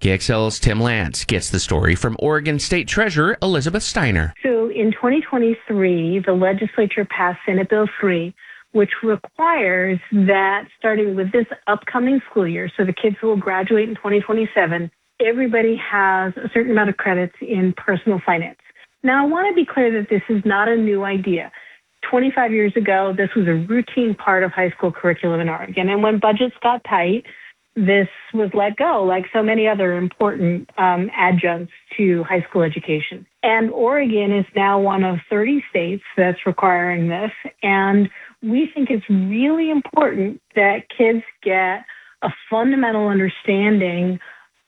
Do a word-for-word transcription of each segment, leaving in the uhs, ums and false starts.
K X L's Tim Lance gets the story from Oregon State Treasurer Elizabeth Steiner. So in twenty twenty-three, the legislature passed Senate Bill three, which requires that starting with this upcoming school year, so the kids who will graduate in twenty twenty-seven, everybody has a certain amount of credits in personal finance. Now, I want to be clear that this is not a new idea. twenty-five years ago, this was a routine part of high school curriculum in Oregon. And when budgets got tight, this was let go, like so many other important um, adjuncts to high school education. And Oregon is now one of thirty states that's requiring this. And we think it's really important that kids get a fundamental understanding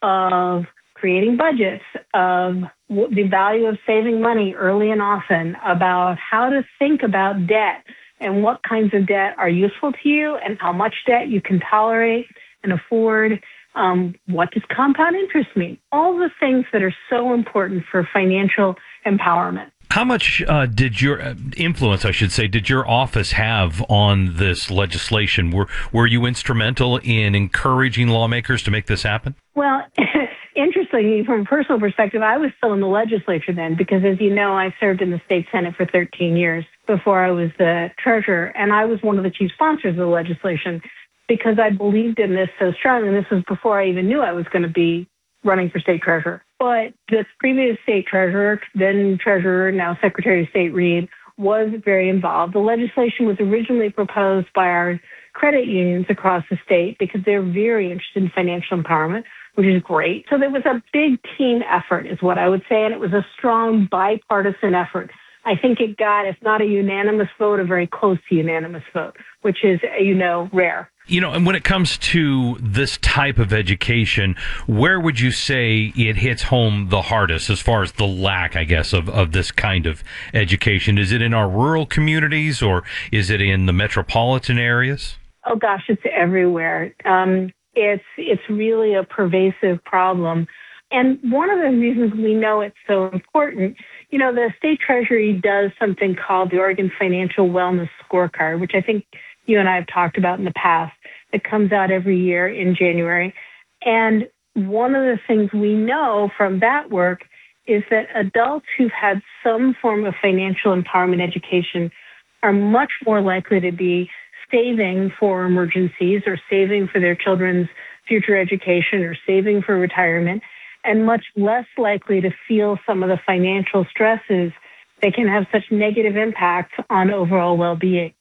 of creating budgets, of the value of saving money early and often, about how to think about debt and what kinds of debt are useful to you and how much debt you can tolerate and afford. Um, what does compound interest mean? All the things that are so important for financial empowerment. How much uh, did your uh, influence, I should say, did your office have on this legislation? Were were you instrumental in encouraging lawmakers to make this happen? Well, interestingly, from a personal perspective, I was still in the legislature then because, as you know, I served in the state Senate for thirteen years before I was the treasurer, and I was one of the chief sponsors of the legislation because I believed in this so strongly, and this was before I even knew I was going to be running for state treasurer. But the previous state treasurer, then treasurer, now Secretary of State Reed, was very involved. The legislation was originally proposed by our credit unions across the state because they're very interested in financial empowerment, which is great. So there was a big team effort is what I would say, and it was a strong bipartisan effort. I think it got, if not a unanimous vote, a very close to unanimous vote, which is, you know, rare. You know, and when it comes to this type of education, where would you say it hits home the hardest as far as the lack, I guess, of, of this kind of education? Is it in our rural communities or is it in the metropolitan areas? Oh, gosh, it's everywhere. Um, it's it's really a pervasive problem. And one of the reasons we know it's so important, you know, the state treasury does something called the Oregon Financial Wellness Scorecard, which I think you and I have talked about in the past. It comes out every year in January. And one of the things we know from that work is that adults who've had some form of financial empowerment education are much more likely to be saving for emergencies or saving for their children's future education or saving for retirement, and much less likely to feel some of the financial stresses that can have such negative impacts on overall well-being.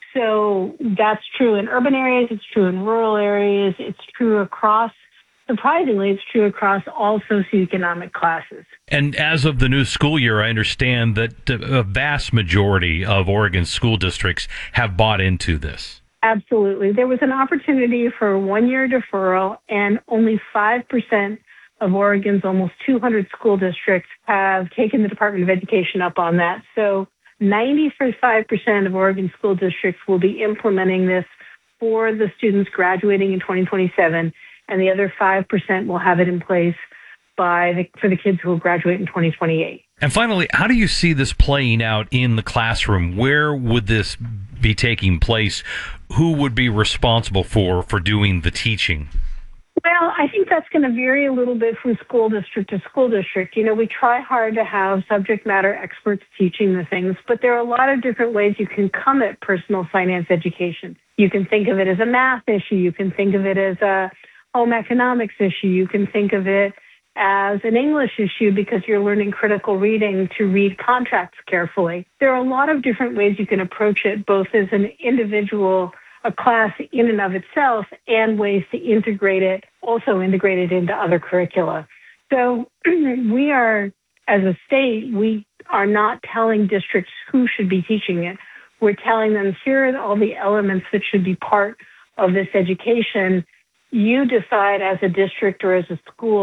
So that's true in urban areas, it's true in rural areas, it's true across, surprisingly, it's true across all socioeconomic classes. And as of the new school year, I understand that a vast majority of Oregon's school districts have bought into this. Absolutely. There was an opportunity for a one-year deferral, and only five percent of Oregon's almost two hundred school districts have taken the Department of Education up on that. So ninety-five percent of Oregon school districts will be implementing this for the students graduating in twenty twenty-seven, and the other five percent will have it in place by the, for the kids who will graduate in twenty twenty-eight. And finally, how do you see this playing out in the classroom? Where would this be taking place? Who would be responsible for, for doing the teaching? Well, I think that's going to vary a little bit from school district to school district. You know, we try hard to have subject matter experts teaching the things, but there are a lot of different ways you can come at personal finance education. You can think of it as a math issue. You can think of it as a home economics issue. You can think of it as an English issue because you're learning critical reading to read contracts carefully. There are a lot of different ways you can approach it, both as an individual, a class in and of itself, and ways to integrate it, also integrate it into other curricula. So we are, as a state, we are not telling districts who should be teaching it. We're telling them, here are all the elements that should be part of this education. You decide as a district or as a school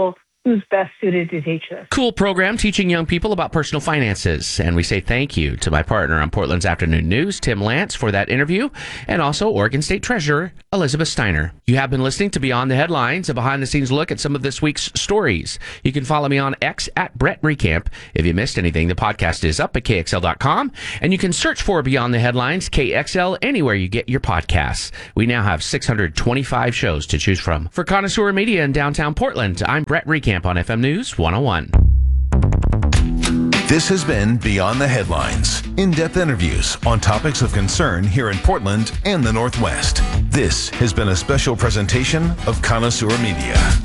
who's best suited to teach this. Cool program teaching young people about personal finances. And we say thank you to my partner on Portland's Afternoon News, Tim Lance, for that interview, and also Oregon State Treasurer Elizabeth Steiner. You have been listening to Beyond the Headlines, a behind-the-scenes look at some of this week's stories. You can follow me on X at Brett Recamp. If you missed anything, the podcast is up at K X L dot com, and you can search for Beyond the Headlines, K X L, anywhere you get your podcasts. We now have six hundred twenty-five shows to choose from. For Connoisseur Media in downtown Portland, I'm Brett Recamp on F M News one oh one. This has been Beyond the Headlines, in-depth interviews on topics of concern here in Portland and the Northwest. This has been a special presentation of Connoisseur Media.